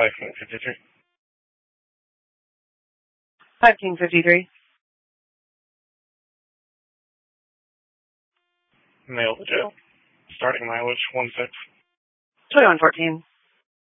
5 King 53. 5 King 53. Mail to jail. Starting mileage 16. 2114.